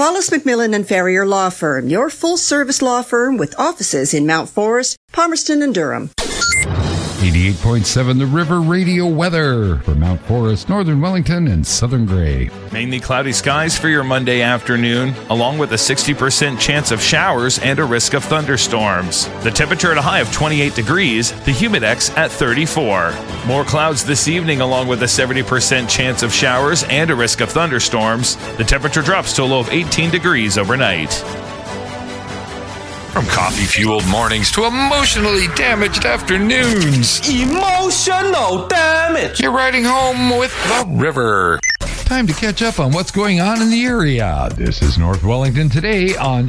Follis McMillan and Ferrier Law Firm, your full-service law firm with offices in Mount Forest, Palmerston, and Durham. 88.7 The River Radio weather for Mount Forest, Northern Wellington, and Southern Grey. Mainly cloudy skies for your Monday afternoon, along with a 60% chance of showers and a risk of thunderstorms. The temperature at a high of 28 degrees, the humidex at 34. More clouds this evening, along with a 70% chance of showers and a risk of thunderstorms. The temperature drops to a low of 18 degrees overnight. From coffee-fueled mornings to emotionally damaged afternoons. Emotional damage. You're riding home with The River. Time to catch up on what's going on in the area. This is North Wellington today on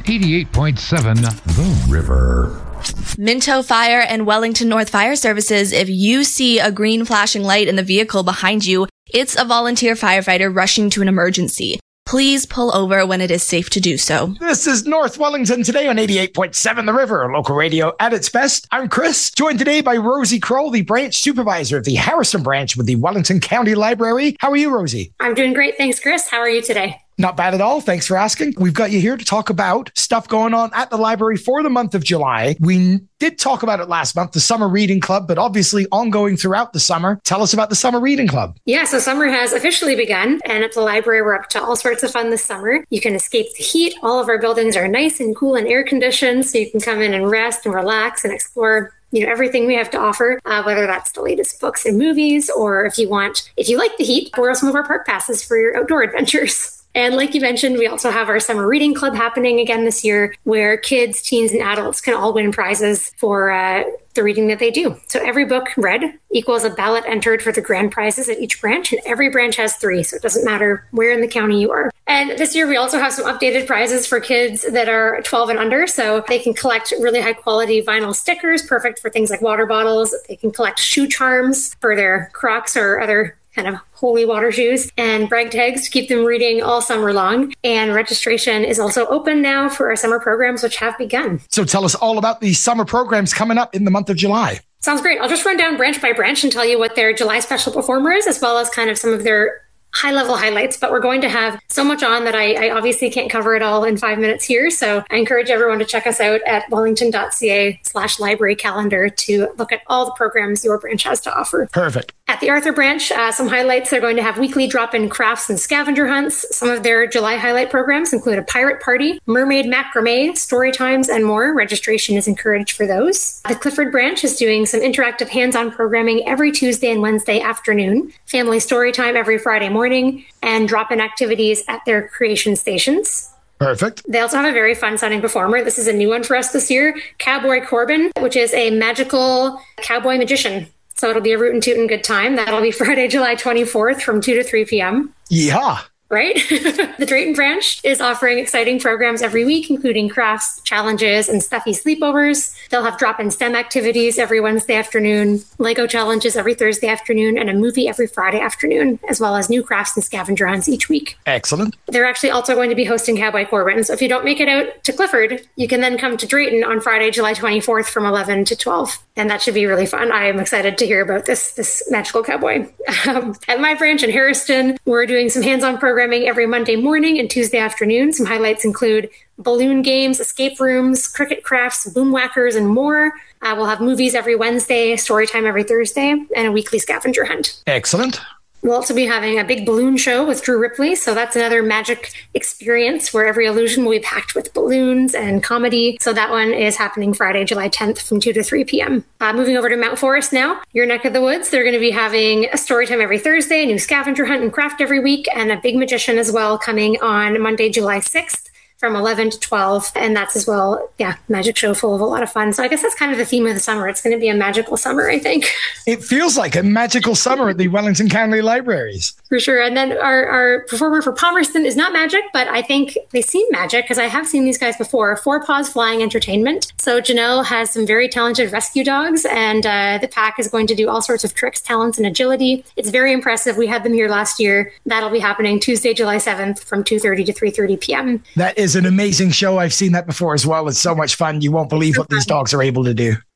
88.7 The River. Minto Fire and Wellington North Fire Services. If you see a green flashing light in the vehicle behind you, it's a volunteer firefighter rushing to an emergency. Please pull over when it is safe to do so. This is North Wellington today on 88.7 The River, local radio at its best. I'm Chris, joined today by Rosie Kroll, the branch supervisor of the Harrison branch with the Wellington County Library. How are you, Rosie? I'm doing great. Thanks, Chris. How are you today? Not bad at all. Thanks for asking. We've got you here to talk about stuff going on at the library for the month of July. We did talk about it last month, the Summer Reading Club, but obviously ongoing throughout the summer. Tell us about the Summer Reading Club. Yeah, so summer has officially begun, and at the library, we're up to all sorts of fun this summer. You can escape the heat. All of our buildings are nice and cool and air conditioned, so you can come in and rest and relax and explore everything we have to offer, whether that's the latest books and movies, or if you like the heat, borrow some of our park passes for your outdoor adventures. And like you mentioned, we also have our summer reading club happening again this year, where kids, teens, and adults can all win prizes for the reading that they do. So every book read equals a ballot entered for the grand prizes at each branch, and every branch has 3, so it doesn't matter where in the county you are. And this year we also have some updated prizes for kids that are 12 and under, so they can collect really high quality vinyl stickers, perfect for things like water bottles. They can collect shoe charms for their Crocs or other kind of holy water shoes, and brag tags to keep them reading all summer long. And registration is also open now for our summer programs, which have begun. So tell us all about the summer programs coming up in the month of July. Sounds great. I'll just run down branch by branch and tell you what their July special performer is, as well as kind of some of their high-level highlights, but we're going to have so much on that I obviously can't cover it all in 5 minutes here. So I encourage everyone to check us out at wellington.ca/library calendar to look at all the programs your branch has to offer. Perfect. At the Arthur branch, some highlights. They're going to have weekly drop-in crafts and scavenger hunts. Some of their July highlight programs include a pirate party, mermaid macrame, story times, and more. Registration is encouraged for those. The Clifford branch is doing some interactive hands-on programming every Tuesday and Wednesday afternoon, family story time every Friday morning, and drop-in activities at their creation stations. Perfect. They also have a very fun-sounding performer. This is a new one for us this year, Cowboy Corbin, which is a magical cowboy magician. So it'll be a rootin' tootin' good time. That'll be Friday, July 24th from 2 to 3 p.m. Yeah. Right? The Drayton branch is offering exciting programs every week, including crafts, challenges, and stuffy sleepovers. They'll have drop-in STEM activities every Wednesday afternoon, Lego challenges every Thursday afternoon, and a movie every Friday afternoon, as well as new crafts and scavenger hunts each week. Excellent. They're actually also going to be hosting Cowboy Corbin. So if you don't make it out to Clifford, you can then come to Drayton on Friday, July 24th from 11 to 12. And that should be really fun. I am excited to hear about this magical cowboy. At my branch in Harrison, we're doing some hands-on programming every Monday morning and Tuesday afternoon. Some highlights include balloon games, escape rooms, cricket crafts, boom whackers, and more. We'll have movies every Wednesday, story time every Thursday, and a weekly scavenger hunt. Excellent. We'll also be having a big balloon show with Drew Ripley. So that's another magic experience where every illusion will be packed with balloons and comedy. So that one is happening Friday, July 10th from 2 to 3 p.m. Moving over to Mount Forest now, your neck of the woods. They're going to be having a story time every Thursday, a new scavenger hunt and craft every week, and a big magician as well coming on Monday, July 6th. From 11 to 12. And that's as well, magic show full of a lot of fun. So I guess that's kind of the theme of the summer. It's going to be a magical summer, I think. It feels like a magical summer at the Wellington County Libraries. For sure. And then our performer for Palmerston is not magic, but I think they seem magic because I have seen these guys before. Four Paws Flying Entertainment. So Janelle has some very talented rescue dogs, and the pack is going to do all sorts of tricks, talents, and agility. It's very impressive. We had them here last year. That'll be happening Tuesday, July 7th from 2:30 to 3:30 p.m. That is an amazing show. I've seen that before as well. It's so much fun. You won't believe what these dogs are able to do.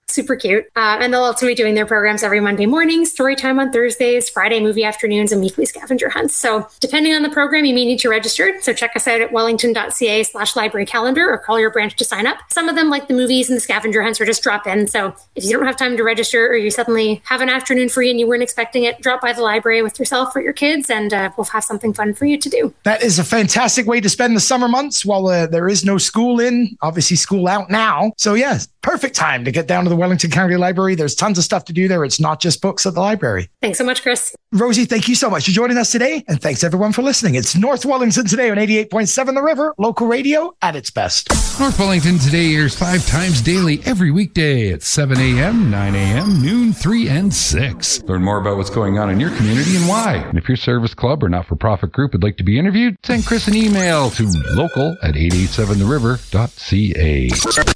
Super cute. And they'll also be doing their programs every Monday morning, story time on Thursdays, Friday movie afternoons, and weekly scavenger hunts. So depending on the program, you may need to register. So check us out at wellington.ca/library calendar or call your branch to sign up. Some of them, like the movies and the scavenger hunts, are just drop in. So if you don't have time to register or you suddenly have an afternoon free and you weren't expecting it, drop by the library with yourself or your kids and we'll have something fun for you to do. That is a fantastic way to spend the summer months while there is no school in. Obviously, school out now. So, yes, perfect time to get down to the Wellington County Library. There's tons of stuff to do there. It's not just books at the library. Thanks so much, Chris. Rosie, thank you so much for joining us today. And thanks, everyone, for listening. It's North Wellington Today on 88.7 The River, local radio at its best. North Wellington Today airs 5 times daily every weekday at 7 a.m., 9 a.m., noon, 3, and 6. Learn more about what's going on in your community and why. And if your service club or not-for-profit group would like to be interviewed, send Chris an email to local@887theriver.ca.